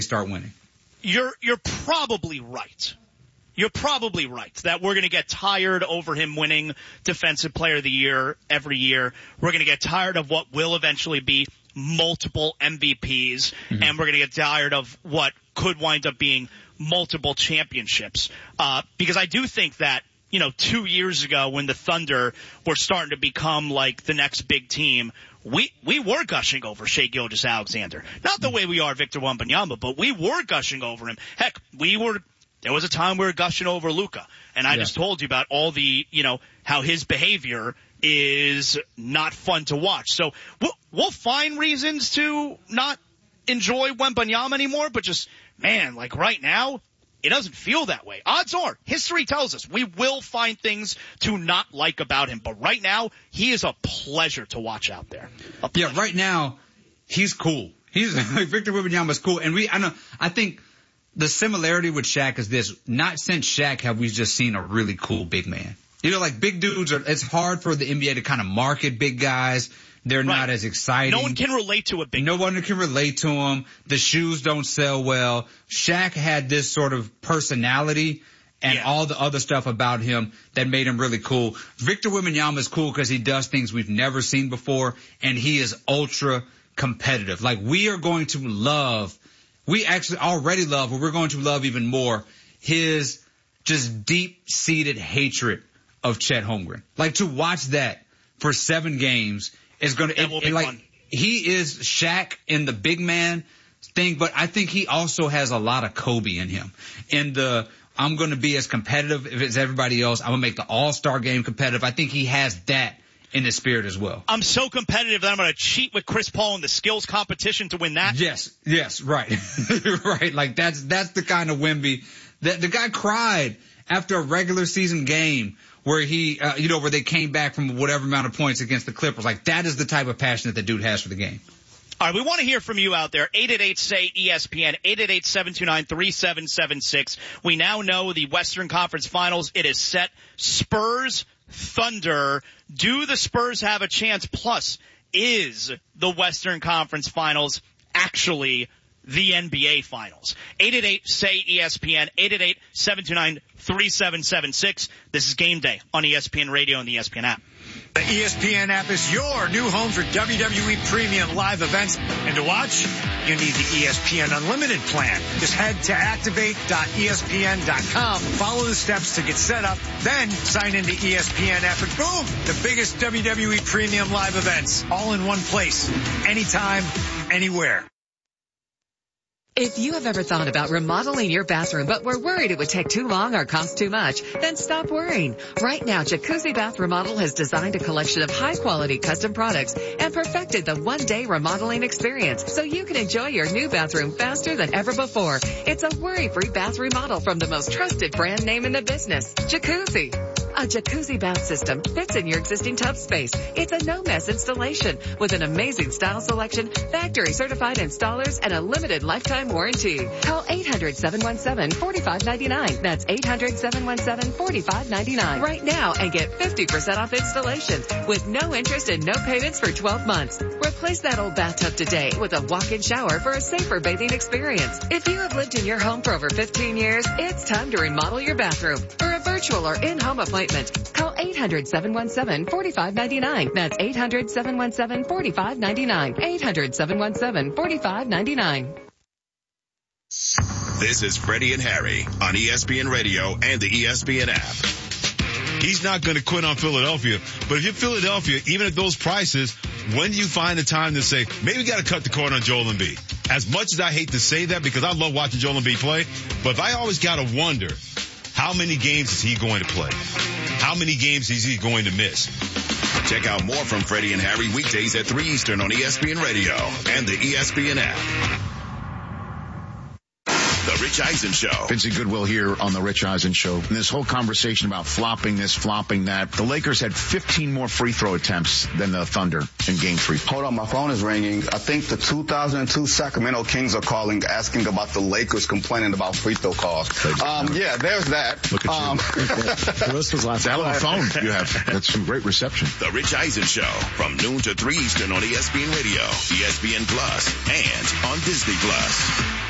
start winning. You're probably right. You're probably right that we're going to get tired over him winning Defensive Player of the Year every year. We're going to get tired of what will eventually be multiple MVPs, and we're going to get tired of what could wind up being multiple championships. Because I do think that, 2 years ago when the Thunder were starting to become like the next big team, we were gushing over Shai Gilgeous-Alexander. Not the way we are Victor Wembanyama, but we were gushing over him. Heck, there was a time we were gushing over Luka. And I just told you about all the, how his behavior is not fun to watch. So we'll find reasons to not enjoy Wembanyama anymore, but just, man, like right now, it doesn't feel that way. Odds are, history tells us we will find things to not like about him. But right now, he is a pleasure to watch out there. Yeah, right now, he's cool. Victor Wembanyama is cool. And I think the similarity with Shaq is this. Not since Shaq have we just seen a really cool big man. Like big dudes it's hard for the NBA to kind of market big guys. They're not as exciting. No one can relate to a big No one can relate to him. The shoes don't sell well. Shaq had this sort of personality and all the other stuff about him that made him really cool. Victor Wembanyama is cool because he does things we've never seen before, and he is ultra competitive. Like, we actually already love, but we're going to love even more, his just deep-seated hatred of Chet Holmgren. Like, to watch that for 7 games is going to, fun. He is Shaq in the big man thing, but I think he also has a lot of Kobe in him. I'm going to be as competitive as everybody else. I'm going to make the All-Star game competitive. I think he has that in his spirit as well. I'm so competitive that I'm going to cheat with Chris Paul in the skills competition to win that. Yes, right. Right. Like, that's the kind of Wemby that the guy cried after a regular season game where he, where they came back from whatever amount of points against the Clippers. Like, that is the type of passion that the dude has for the game. All right, we want to hear from you out there. 888-SAY-ESPN, 888-729-3776. We now know the Western Conference Finals. It is set. Spurs, Thunder. Do the Spurs have a chance? Plus, is the Western Conference Finals actually the NBA Finals? 888-SAY-ESPN, 888-729-3776. This is Game Day on ESPN Radio and the ESPN app. The ESPN app is your new home for WWE Premium live events. And to watch, you need the ESPN Unlimited plan. Just head to activate.espn.com, follow the steps to get set up, then sign into ESPN app, and boom, the biggest WWE Premium live events, all in one place, anytime, anywhere. If you have ever thought about remodeling your bathroom but were worried it would take too long or cost too much, then stop worrying. Right now, Jacuzzi Bath Remodel has designed a collection of high-quality custom products and perfected the one-day remodeling experience so you can enjoy your new bathroom faster than ever before. It's a worry-free bath remodel from the most trusted brand name in the business, Jacuzzi. A jacuzzi bath system fits in your existing tub space. It's a no-mess installation with an amazing style selection, factory-certified installers, and a limited lifetime warranty. Call 800-717-4599. That's 800-717-4599 right now and get 50% off installations with no interest and no payments for 12 months. Replace that old bathtub today with a walk-in shower for a safer bathing experience. If you have lived in your home for over 15 years, it's time to remodel your bathroom. For a virtual or in-home appointment, call 800-717-4599. That's 800-717-4599. 800-717-4599. This is Freddie and Harry on ESPN Radio and the ESPN app. He's not going to quit on Philadelphia, but if you're Philadelphia, even at those prices, when do you find the time to say, maybe we got to cut the cord on Joel Embiid? As much as I hate to say that because I love watching Joel Embiid play, but I always got to wonder, how many games is he going to play? How many games is he going to miss? Check out more from Freddie and Harry weekdays at 3 Eastern on ESPN Radio and the ESPN app. The Rich Eisen Show. Vincey Goodwill here on The Rich Eisen Show. And this whole conversation about flopping this, flopping that. The Lakers had 15 more free throw attempts than the Thunder in Game 3. Hold on, my phone is ringing. I think the 2002 Sacramento Kings are calling, asking about the Lakers complaining about free throw calls. Yeah, there's that. Look at you. The rest was last. Hell of a phone you have. That's some great reception. The Rich Eisen Show from noon to 3 Eastern on ESPN Radio, ESPN Plus, and on Disney Plus.